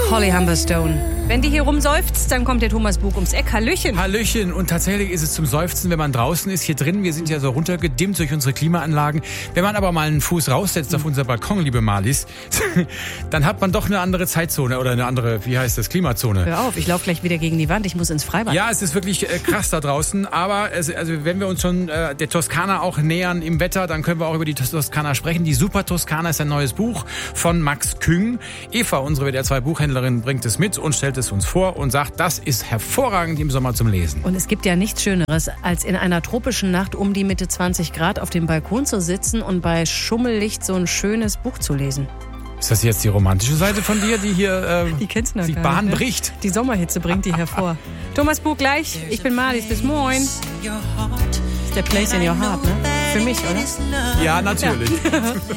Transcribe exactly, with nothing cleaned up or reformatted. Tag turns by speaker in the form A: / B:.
A: Holly Humberstone. Wenn die hier rumseufzt, dann kommt der Thomas Bug ums Eck. Hallöchen.
B: Hallöchen. Und tatsächlich ist es zum Seufzen, wenn man draußen ist. Hier drin, wir sind ja so runtergedimmt durch unsere Klimaanlagen. Wenn man aber mal einen Fuß raussetzt auf unser Balkon, liebe Marlies, dann hat man doch eine andere Zeitzone oder eine andere, wie heißt das, Klimazone.
A: Hör auf, ich laufe gleich wieder gegen die Wand. Ich muss ins Freibad.
B: Ja, es ist wirklich äh, krass da draußen. Aber es, also wenn wir uns schon äh, der Toskana auch nähern im Wetter, dann können wir auch über die Toskana sprechen. Die Super Toskana ist ein neues Buch von Max Küng. Eva, unsere W D R zwei Buchhändlerin, bringt es mit und stellt es uns vor und sagt, das ist hervorragend im Sommer zum Lesen.
A: Und es gibt ja nichts Schöneres, als in einer tropischen Nacht um die Mitte zwanzig Grad auf dem Balkon zu sitzen und bei Schummellicht so ein schönes Buch zu lesen.
B: Ist das jetzt die romantische Seite von dir, die hier äh,
A: die, kennst du noch
B: die
A: gar
B: Bahn
A: nicht, ne?
B: bricht?
A: Die Sommerhitze bringt die hervor. Thomas Bug gleich, ich bin Marlies, bis moin. Ist der Place in your heart, ne? Für mich, oder?
B: Ja, natürlich. Ja.